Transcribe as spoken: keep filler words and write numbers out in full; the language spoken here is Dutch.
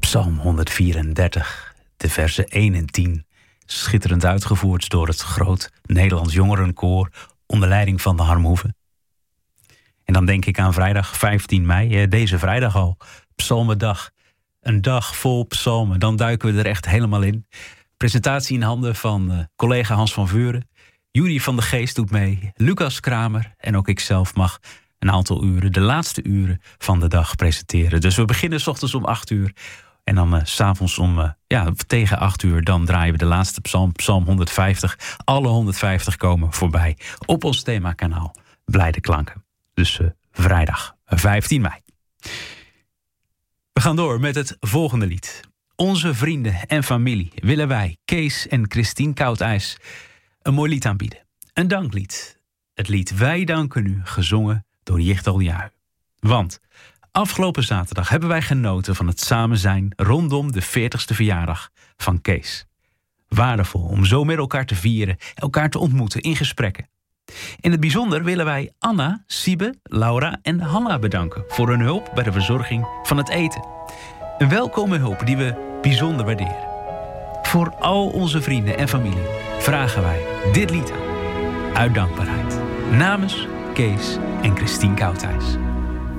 Psalm honderdvierendertig, de versen één en tien. Schitterend uitgevoerd door het Groot Nederlands Jongerenkoor onder leiding van de Harmhoeven. En dan denk ik aan vrijdag vijftien mei, deze vrijdag al, Psalmendag. Een dag vol psalmen, dan duiken we er echt helemaal in. Presentatie in handen van uh, collega Hans van Vuren. Jury van de Geest doet mee, Lucas Kramer en ook ikzelf mag een aantal uren, de laatste uren van de dag presenteren. Dus we beginnen 's ochtends om acht uur en dan uh, 's avonds om uh, ja, tegen acht uur, dan draaien we de laatste psalm, psalm honderdvijftig. Alle honderdvijftig komen voorbij op ons themakanaal Blijde Klanken. Dus uh, vrijdag vijftien mei. We gaan door met het volgende lied. Onze vrienden en familie willen wij, Kees en Christine Koudijs, een mooi lied aanbieden. Een danklied. Het lied Wij danken u, gezongen door Jichtel Juy. Want afgelopen zaterdag hebben wij genoten van het samen zijn rondom de veertigste verjaardag van Kees. Waardevol om zo met elkaar te vieren, elkaar te ontmoeten in gesprekken. In het bijzonder willen wij Anna, Siebe, Laura en Hanna bedanken voor hun hulp bij de verzorging van het eten. Een welkome hulp die we bijzonder waarderen. Voor al onze vrienden en familie vragen wij dit lied aan. Uit dankbaarheid. Namens Kees en Christine Koudijs.